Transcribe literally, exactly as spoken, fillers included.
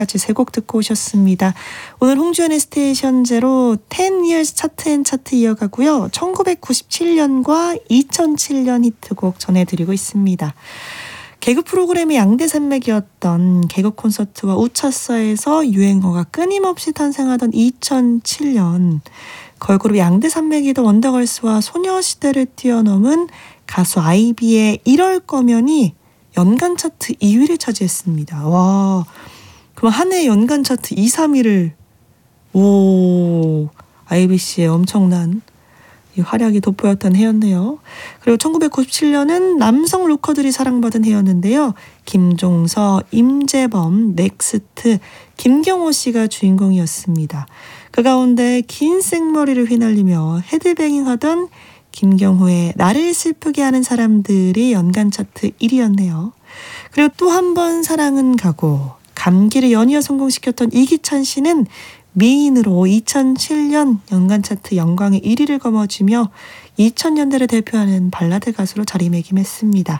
같이 세 곡 듣고 오셨습니다. 오늘 홍주연의 스테이션 제로 텐 years 차트 앤 차트 이어가고요. 천구백구십칠 년과 이천칠 년 히트곡 전해드리고 있습니다. 개그 프로그램의 양대산맥이었던 개그 콘서트와 우차사에서 유행어가 끊임없이 탄생하던 이천칠 년 걸그룹 양대산맥이던 원더걸스와 소녀시대를 뛰어넘은 가수 아이비의 이럴 거면이 연간 차트 이 위를 차지했습니다. 와, 그럼 한 해 연간 차트 이, 삼 위를 오, 아이비 씨의 엄청난 이 활약이 돋보였던 해였네요. 그리고 천구백구십칠 년은 남성 로커들이 사랑받은 해였는데요. 김종서, 임재범, 넥스트, 김경호 씨가 주인공이었습니다. 그 가운데 긴 생머리를 휘날리며 헤드뱅잉하던 김경호의 나를 슬프게 하는 사람들이 연간 차트 일 위였네요. 그리고 또 한 번 사랑은 가고 감기를 연이어 성공시켰던 이기찬 씨는 미인으로 이천칠 년 연간 차트 영광의 일 위를 거머쥐며 이천 년대를 대표하는 발라드 가수로 자리매김했습니다.